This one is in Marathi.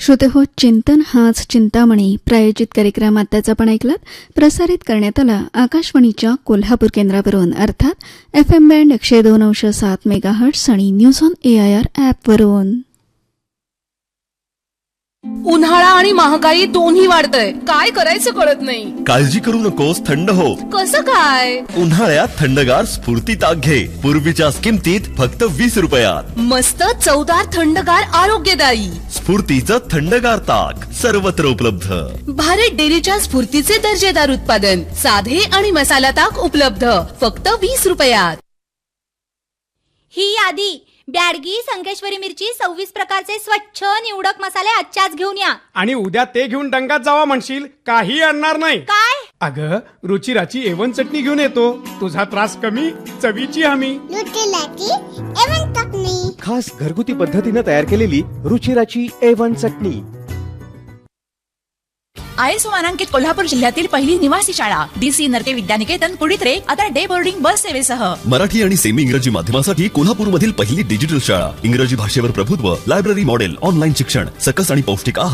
श्रोते हो, चिंतन हाच चिंतामणी प्रायोजित कार्यक्रम आत्ताच आपण ऐकलात. प्रसारित करण्यात आला आकाशवाणीच्या कोल्हापूर केंद्रावरून, अर्थात FM बँड 102.7 मेगाहर्ट्झ आणि न्यूज ऑन AIR ॲपवरून. उन्हाळा आणि महागाई दोन्ही वाढतंय, काय करायचं कळत नाही. काळजी करू नकोस, थंड हो. कसं काय? उन्हाळ्यात थंडगार स्फूर्ती ताक घे, पूर्वीच्या किमतीत फक्त 20 रुपयात. मस्त चवदार थंडगार आरोग्यदायी स्फूर्तीचं थंडगार ताक सर्वत्र उपलब्ध. भारत डेअरीच्या स्फूर्तीचे दर्जेदार उत्पादन, साधे आणि मसाला ताक उपलब्ध फक्त 20 रुपयात. ही यादी ब्याडगी, संकेश्वरी मिरची, 26 प्रकारचे स्वच्छ निवडक मसाले आजच्याच घेऊन या. आणि उद्या ते घेऊन डंगात जावा म्हणशील, काही आणणार नाही. काय? अगं, रुचिराची A1 चटणी घेऊन येतो. तुझा त्रास कमी, चवीची हमी. रुचिराची A1 चटणी, खास घरगुती पद्धतीने तयार केलेली रुचिराची A1 चटणी. ISO मानांकित कोल्हापूर जिल्ह्यातील पहिली निवासी शाळा DC नरके विद्यानिकेतन पुढित्रे आता डे बोर्डिंग बस सेवेसह. मराठी आणि सेमी इंग्रजी माध्यमासाठी कोल्हापूरमधील पहिली डिजिटल शाळा. इंग्रजी भाषेवर प्रभुत्व, लायब्ररी मॉडेल, ऑनलाईन शिक्षण, सकस आणि पौष्टिक आहार.